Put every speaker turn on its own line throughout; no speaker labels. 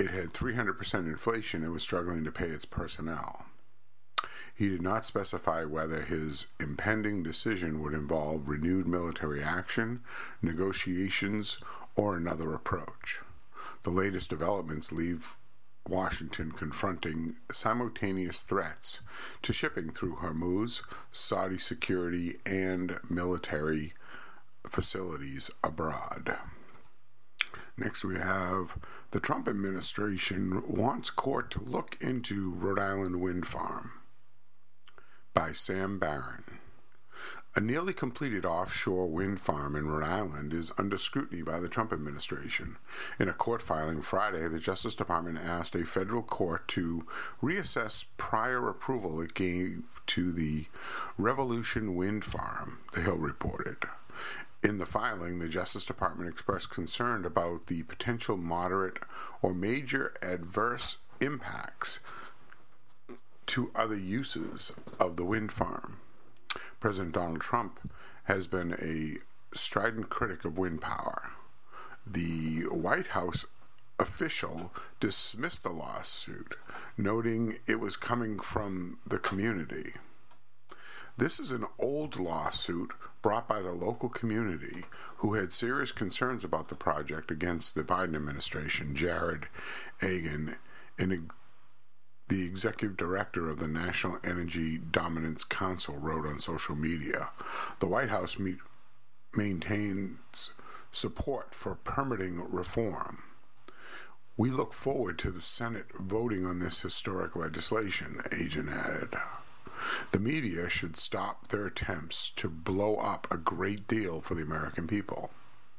it had 300% inflation and was struggling to pay its personnel. He did not specify whether his impending decision would involve renewed military action, negotiations, or another approach. The latest developments leave Washington confronting simultaneous threats to shipping through Hormuz, Saudi security, and military facilities abroad. Next we have the Trump administration wants court to look into Rhode Island wind farm, by Sam Barron. A nearly completed offshore wind farm in Rhode Island is under scrutiny by the Trump administration. In a court filing Friday, the Justice Department asked a federal court to reassess prior approval it gave to the Revolution Wind Farm, The Hill reported. In the filing, the Justice Department expressed concern about the potential moderate or major adverse impacts to other uses of the wind farm. President Donald Trump has been a strident critic of wind power. The White House official dismissed the lawsuit, noting it was coming from the community. This is an old lawsuit brought by the local community who had serious concerns about the project against the Biden administration. Jared Agan, the executive director of the National Energy Dominance Council, wrote on social media. The White House maintains support for permitting reform. We look forward to the Senate voting on this historic legislation, Agan added. The media should stop their attempts to blow up a great deal for the American people.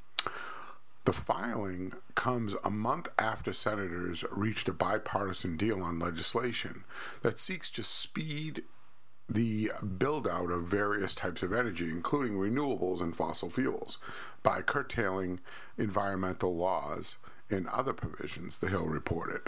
The filing comes a month after senators reached a bipartisan deal on legislation that seeks to speed the build-out of various types of energy, including renewables and fossil fuels, by curtailing environmental laws and other provisions, The Hill reported.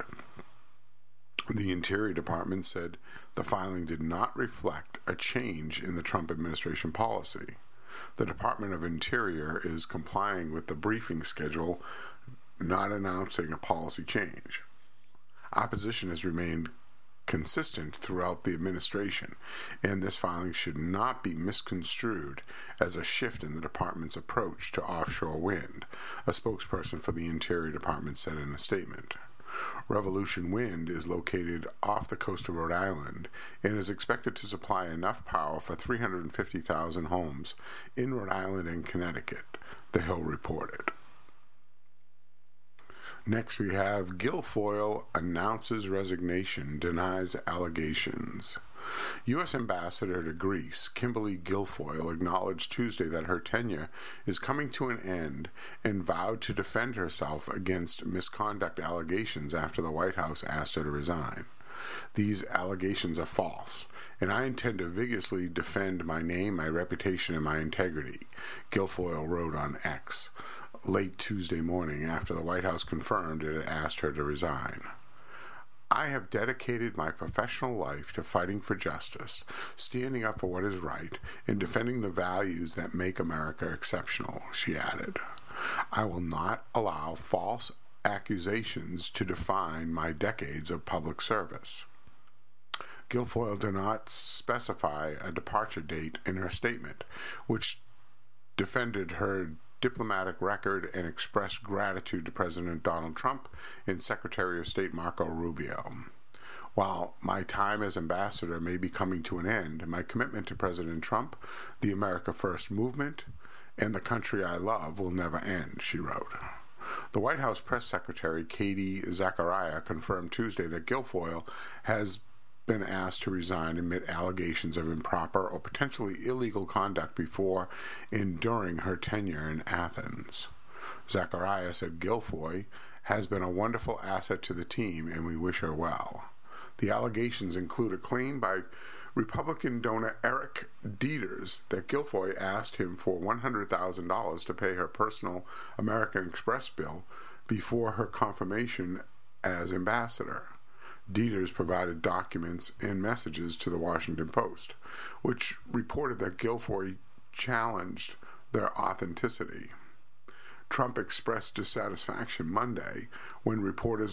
The Interior Department said the filing did not reflect a change in the Trump administration policy. The Department of Interior is complying with the briefing schedule, not announcing a policy change. Opposition has remained consistent throughout the administration, and this filing should not be misconstrued as a shift in the department's approach to offshore wind, a spokesperson for the Interior Department said in a statement. Revolution Wind is located off the coast of Rhode Island and is expected to supply enough power for 350,000 homes in Rhode Island and Connecticut, The Hill reported. Next we have Guilfoyle announces resignation, denies allegations. U.S. Ambassador to Greece, Kimberly Guilfoyle, acknowledged Tuesday that her tenure is coming to an end and vowed to defend herself against misconduct allegations after the White House asked her to resign. These allegations are false, and I intend to vigorously defend my name, my reputation, and my integrity, Guilfoyle wrote on X late Tuesday morning after the White House confirmed it had asked her to resign. I have dedicated my professional life to fighting for justice, standing up for what is right, and defending the values that make America exceptional, she added. I will not allow false accusations to define my decades of public service. Guilfoyle did not specify a departure date in her statement, which defended her diplomatic record and expressed gratitude to President Donald Trump and Secretary of State Marco Rubio. While my time as ambassador may be coming to an end, my commitment to President Trump, the America First movement, and the country I love will never end, she wrote. The White House press secretary Katie Zachariah confirmed Tuesday that Guilfoyle has been asked to resign amid allegations of improper or potentially illegal conduct before and during her tenure in Athens. Zachariah said Guilfoyle has been a wonderful asset to the team and we wish her well. The allegations include a claim by Republican donor Eric Dieters that Guilfoyle asked him for $100,000 to pay her personal American Express bill before her confirmation as ambassador. Dieters provided documents and messages to the Washington Post, which reported that Guilfoyle challenged their authenticity. Trump expressed dissatisfaction Monday when reporters